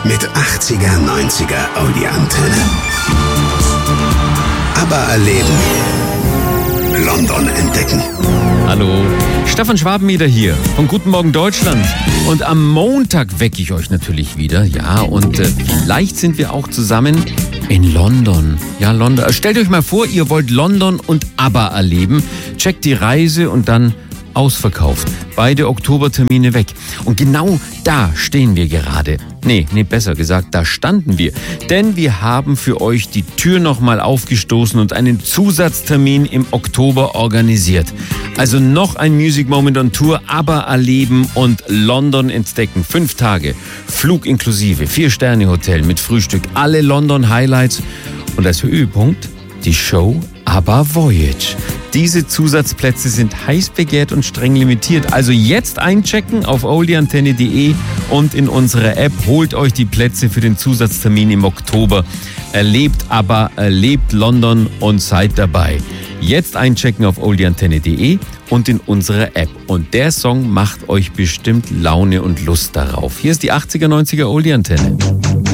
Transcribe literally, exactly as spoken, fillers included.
mit achtziger, neunziger Audi-Antenne. Aber erleben. London entdecken. Hallo, Stefan Schwabeneder hier von Guten Morgen Deutschland. Und am Montag wecke ich euch natürlich wieder. Ja, und äh, vielleicht sind wir auch zusammen in London. Ja, London. Stellt euch mal vor, ihr wollt London und ABBA erleben. Checkt die Reise und dann ausverkauft. Beide Oktobertermine weg. Und genau da stehen wir gerade. Nee, nee, besser gesagt, da standen wir. Denn wir haben für euch die Tür nochmal aufgestoßen und einen Zusatztermin im Oktober organisiert. Also noch ein Music Moment on Tour, ABBA erleben und London entdecken. Fünf Tage, Flug inklusive, Vier-Sterne-Hotel mit Frühstück, alle London-Highlights und als Höhepunkt die Show ABBA Voyage. Diese Zusatzplätze sind heiß begehrt und streng limitiert. Also jetzt einchecken auf oldieantenne punkt de und in unserer App. Holt euch die Plätze für den Zusatztermin im Oktober. Erlebt ABBA, erlebt London und seid dabei. Jetzt einchecken auf oldieantenne punkt de und in unserer App. Und der Song macht euch bestimmt Laune und Lust darauf. Hier ist die achtziger, neunziger Oldie-Antenne.